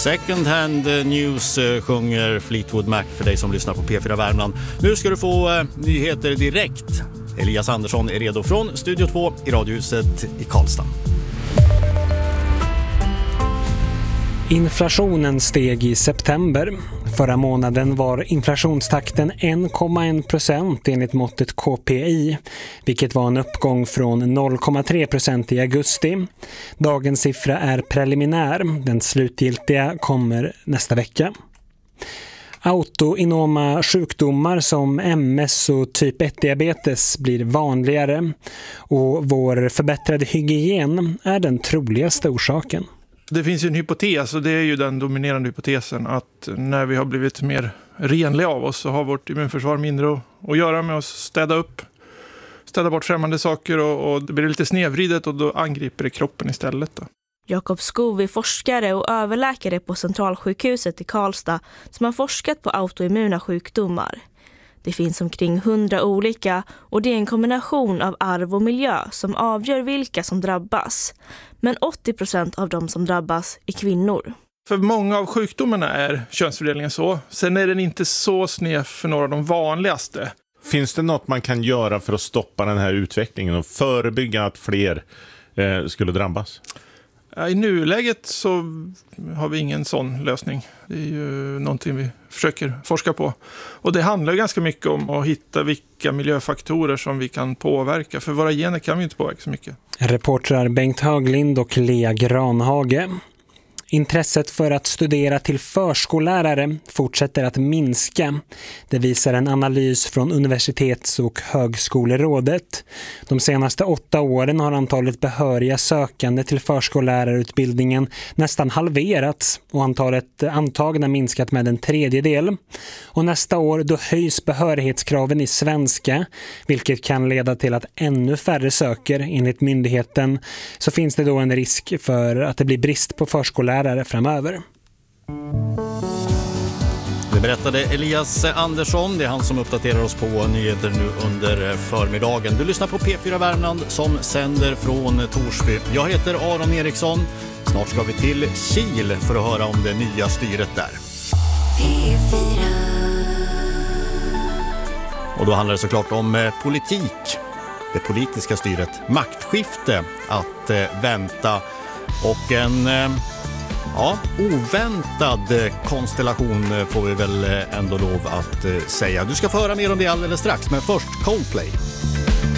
Second Hand News sjunger Fleetwood Mac för dig som lyssnar på P4 Värmland. Nu ska du få nyheter direkt. Elias Andersson är redo från Studio 2 i Radiohuset i Karlstad. Inflationen steg i september. Förra månaden var inflationstakten 1,1% enligt måttet KPI, vilket var en uppgång från 0,3% i augusti. Dagens siffra är preliminär. Den slutgiltiga kommer nästa vecka. Autoimmuna sjukdomar som MS och typ 1-diabetes blir vanligare och vår förbättrade hygien är den troligaste orsaken. Det finns ju en hypotes, och det är ju den dominerande hypotesen, att när vi har blivit mer renliga av oss så har vårt immunförsvar mindre att göra med att städa bort främmande saker, och det blir lite snedvridet och då angriper det kroppen istället då. Jakob Skov är forskare och överläkare på Centralsjukhuset i Karlstad som har forskat på autoimmuna sjukdomar. Det finns omkring 100 olika, och det är en kombination av arv och miljö som avgör vilka som drabbas. Men 80% av de som drabbas är kvinnor. För många av sjukdomarna är könsfördelningen så. Sen är den inte så sned för några av de vanligaste. Finns det något man kan göra för att stoppa den här utvecklingen och förebygga att fler skulle drabbas? I nuläget så har vi ingen sån lösning. Det är ju någonting vi försöker forska på. Och det handlar ju ganska mycket om att hitta vilka miljöfaktorer som vi kan påverka. För våra gener kan vi inte påverka så mycket. Reportrar Bengt Höglind och Lea Granhage. Intresset för att studera till förskollärare fortsätter att minska. Det visar en analys från Universitets- och högskolerådet. De senaste 8 åren har antalet behöriga sökande till förskollärarutbildningen nästan halverats och antalet antagna minskat med 1/3. Och nästa år då höjs behörighetskraven i svenska, vilket kan leda till att ännu färre söker. Enligt myndigheten så finns det då en risk för att det blir brist på förskollärare framöver. Det berättade Elias Andersson. Det är han som uppdaterar oss på nyheter nu under förmiddagen. Du lyssnar på P4 Värmland som sänder från Torsby. Jag heter Aron Eriksson. Snart ska vi till Kil för att höra om det nya styret där. P4. Och då handlar det såklart om politik. Det politiska styret. Maktskifte att vänta. Och en oväntad konstellation får vi väl ändå lov att säga. Du ska få höra mer om det alldeles strax, men först Coldplay.